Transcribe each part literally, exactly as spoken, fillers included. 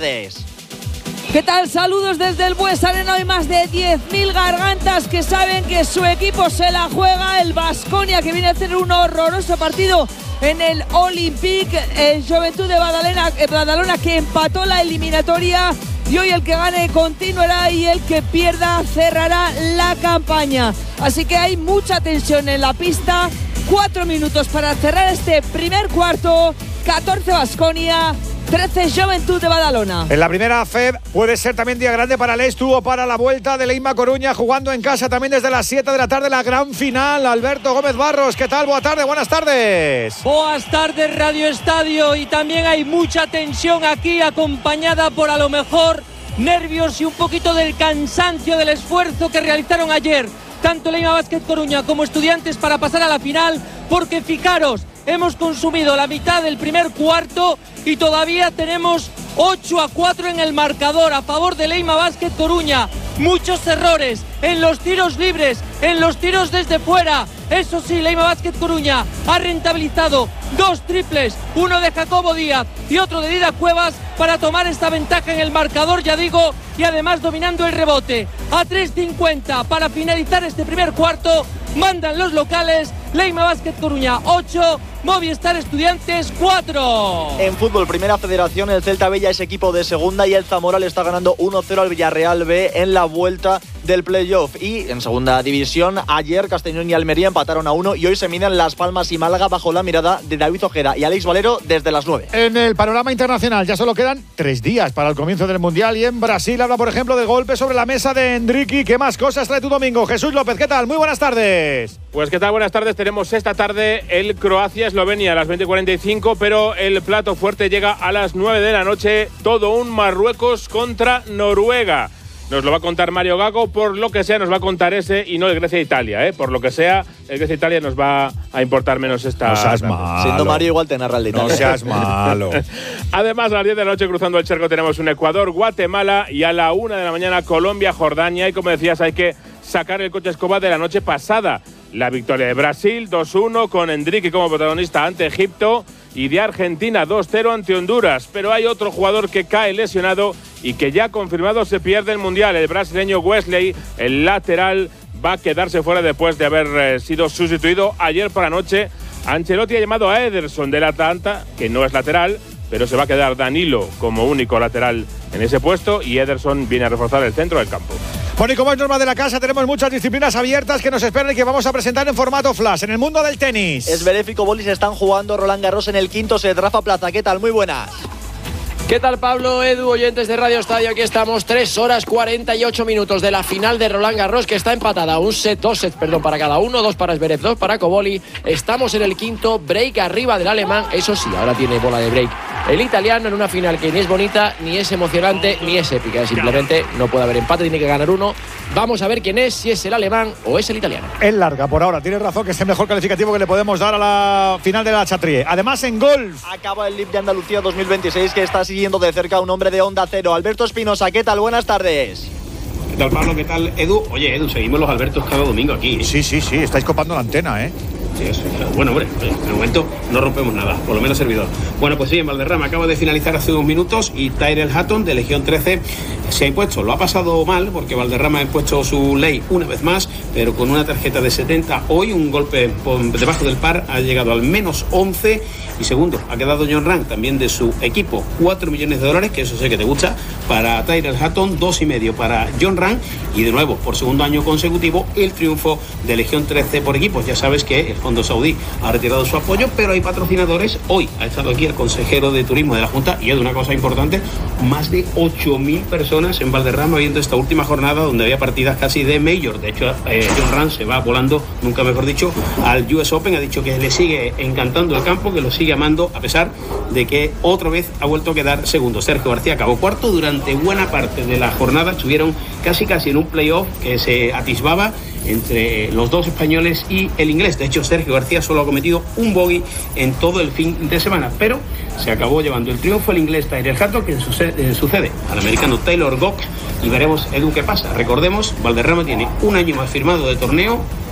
tardes. ¿Qué tal? Saludos desde el Bues Arena. Hay más de diez mil gargantas que saben que su equipo se la juega. El Baskonia, que viene a hacer un horroroso partido en el Olympique. El Juventud de Badalona, eh, Badalona que empató la eliminatoria. Y hoy el que gane continuará y el que pierda cerrará la campaña. Así que hay mucha tensión en la pista. Cuatro minutos para cerrar este primer cuarto. catorce Baskonia, trece Juventud de Badalona. En la primera F E B puede ser también día grande para el Estu o para la vuelta de Leima Coruña, jugando en casa también desde las siete de la tarde la gran final. Alberto Gómez Barros, ¿qué tal? Buenas tardes, buenas tardes. Buenas tardes, Radio Estadio. Y también hay mucha tensión aquí, acompañada por a lo mejor nervios y un poquito del cansancio del esfuerzo que realizaron ayer tanto Leima Basket Coruña como Estudiantes para pasar a la final, porque fijaros, hemos consumido la mitad del primer cuarto y todavía tenemos ocho a cuatro en el marcador a favor de Leima Basket Coruña. Muchos errores en los tiros libres, en los tiros desde fuera. Eso sí, Leima Basket Coruña ha rentabilizado dos triples, uno de Jacobo Díaz y otro de Dida Cuevas, para tomar esta ventaja en el marcador, ya digo, y además dominando el rebote. A tres cincuenta para finalizar este primer cuarto, mandan los locales. Leima Basket Coruña ocho, Movistar Estudiantes cuatro. En fútbol, Primera Federación, el Celta B ya es equipo de segunda y el Zamora le está ganando uno cero al Villarreal B en la vuelta del playoff. Y en segunda división, ayer Castellón y Almería empataron a uno y hoy se miden Las Palmas y Málaga bajo la mirada de David Ojeda y Alex Valero desde las nueve. En el panorama internacional ya solo quedan tres días para el comienzo del Mundial y en Brasil habla, por ejemplo, de golpe sobre la mesa de Endricky. ¿Qué más cosas trae tu domingo? Jesús López, ¿qué tal? Muy buenas tardes. Pues qué tal, buenas tardes. Tenemos esta tarde el Croacia-Eslovenia a las veinte cuarenta y cinco, pero el plato fuerte llega a las nueve de la noche. Todo un Marruecos contra Noruega. Nos lo va a contar Mario Gago, por lo que sea nos va a contar ese y no el Grecia-Italia, ¿eh? Por lo que sea, el Grecia-Italia nos va a importar menos esta... No seas malo. Siendo Mario igual te narra el de Italia. No seas malo. Además, a las diez de la noche cruzando el charco tenemos un Ecuador-Guatemala y a la una de la mañana Colombia-Jordania. Y como decías, hay que sacar el coche escoba de la noche pasada. La victoria de Brasil dos uno con Endricky como protagonista ante Egipto y de Argentina dos cero ante Honduras. Pero hay otro jugador que cae lesionado y que ya confirmado se pierde el Mundial. El brasileño Wesley, el lateral, va a quedarse fuera después de haber eh, sido sustituido ayer por la noche. Ancelotti ha llamado a Ederson del Atlanta, que no es lateral, pero se va a quedar Danilo como único lateral en ese puesto y Ederson viene a reforzar el centro del campo. Bueno, y como es norma de la casa, tenemos muchas disciplinas abiertas que nos esperan y que vamos a presentar en formato flash. En el mundo del tenis, Zverev y Cobolis están jugando Roland Garros en el quinto set. Rafa Plaza, ¿qué tal? Muy buenas. ¿Qué tal, Pablo, Edu, oyentes de Radio Estadio? Aquí estamos, tres horas cuarenta y ocho minutos de la final de Roland Garros, que está empatada, un set, dos sets, perdón, para cada uno, dos para Zverev, dos para Cobolli. Estamos en el quinto, break arriba del alemán, eso sí, ahora tiene bola de break el italiano en una final que ni es bonita, ni es emocionante, ni es épica, simplemente no puede haber empate, tiene que ganar uno. Vamos a ver quién es, si es el alemán o es el italiano. Es larga por ahora, tienes razón que es el mejor calificativo que le podemos dar a la final de la Chatrier. Además, en golf acaba el L I V de Andalucía dos mil veintiséis, que está siguiendo de cerca un hombre de Onda Cero. Alberto Espinosa, ¿qué tal? Buenas tardes. ¿Qué tal, Pablo? ¿Qué tal, Edu? Oye, Edu, seguimos los Albertos cada domingo aquí, ¿eh? Sí, sí, sí, estáis copando la antena, ¿eh? Sí, eso, bueno, hombre, en el momento no rompemos nada, por lo menos servidor. Bueno, pues sí, en Valderrama acaba de finalizar hace unos minutos y Tyrell Hatton de Legión trece se ha impuesto. Lo ha pasado mal porque Valderrama ha impuesto su ley una vez más, pero con una tarjeta de setenta. Hoy un golpe por debajo del par, ha llegado al menos once. Y segundo, ha quedado John Ram, también de su equipo, cuatro millones de dólares, que eso sé que te gusta, para Tyrell Hatton, dos y medio para John Ram. Y de nuevo, por segundo año consecutivo, el triunfo de Legión trece por equipos. Ya sabes que el Fondo Saudí ha retirado su apoyo, pero hay patrocinadores. Hoy ha estado aquí el consejero de turismo de la Junta y es una cosa importante, más de ocho mil personas en Valderrama viendo esta última jornada donde había partidas casi de mayor. De hecho, eh, John Ram se va volando, nunca mejor dicho, al U S Open. Ha dicho que le sigue encantando el campo, que lo sigue amando, a pesar de que otra vez ha vuelto a quedar segundo. Sergio García acabó cuarto. Durante buena parte de la jornada estuvieron casi casi en un playoff que se atisbaba entre los dos españoles y el inglés. De hecho, Sergio García solo ha cometido un bogey en todo el fin de semana, pero se acabó llevando el triunfo el inglés Tyrell Hatton, que sucede, sucede al americano Taylor Gooch, y veremos, Edu, qué pasa. Recordemos, Valderrama tiene un año más firmado de torneo,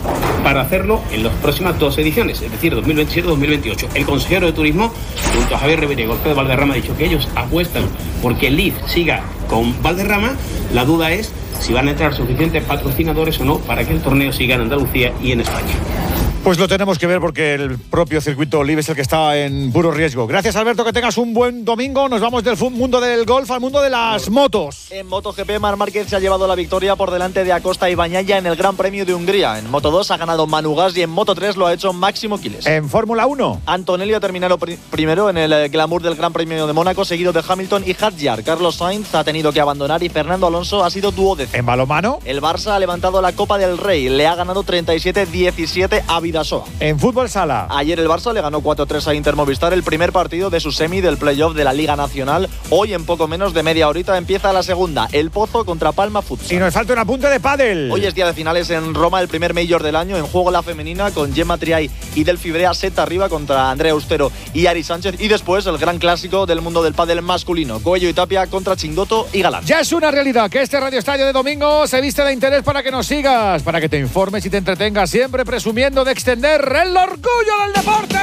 para hacerlo en las próximas dos ediciones, es decir, dos mil veintisiete dos mil veintiocho. El consejero de Turismo, junto a Javier Rivera y Alfredo Valderrama, ha dicho que ellos apuestan porque el L I Z siga con Valderrama. La duda es si van a entrar suficientes patrocinadores o no para que el torneo siga en Andalucía y en España. Pues lo tenemos que ver porque el propio circuito Olive es el que está en puro riesgo. Gracias, Alberto, que tengas un buen domingo. Nos vamos del mundo del golf al mundo de las motos. En MotoGP, Marc Márquez se ha llevado la victoria por delante de Acosta y Bagnaia en el Gran Premio de Hungría. En Moto dos ha ganado Manu Gas y en Moto tres lo ha hecho Máximo Quiles. En Fórmula uno, Antonelli ha terminado pr- primero en el glamour del Gran Premio de Mónaco, seguido de Hamilton y Hadjar. Carlos Sainz ha tenido que abandonar y Fernando Alonso ha sido duodécimo. En balonmano, El Barça ha levantado la Copa del Rey, le ha ganado treinta y siete diecisiete a Bidasoa. en fútbol sala. Ayer el Barça le ganó cuatro tres a Inter Movistar, el primer partido de su semi del playoff de la Liga Nacional. Hoy, en poco menos de media horita, empieza la segunda, el Pozo contra Palma Futsal. Y nos falta un apunte de pádel. Hoy es día de finales en Roma, el primer Major del año. En juego la femenina con Gemma Triay y Delphi Brea seta arriba contra Andrea Austero y Ari Sánchez. Y después el gran clásico del mundo del pádel masculino, Coello y Tapia contra Chingoto y Galán. Ya es una realidad que este Radio Estadio de domingo se viste de interés para que nos sigas, para que te informes y te entretengas, siempre presumiendo de extender el orgullo del deporte.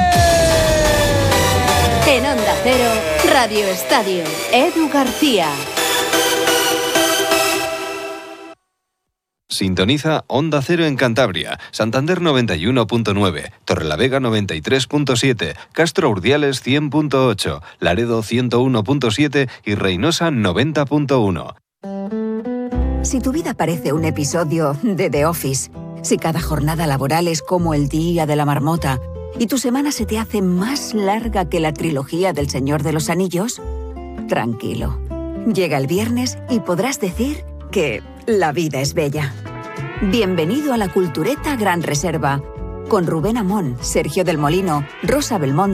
En Onda Cero, Radio Estadio, Edu García. Sintoniza Onda Cero en Cantabria, Santander noventa y uno punto nueve, Torrelavega noventa y tres punto siete, Castro Urdiales cien punto ocho, Laredo ciento uno punto siete y Reynosa noventa punto uno. Si tu vida parece un episodio de The Office, si cada jornada laboral es como el día de la marmota y tu semana se te hace más larga que la trilogía del Señor de los Anillos, tranquilo. Llega el viernes y podrás decir que la vida es bella. Bienvenido a la Cultureta Gran Reserva, con Rubén Amón, Sergio del Molino, Rosa Belmonte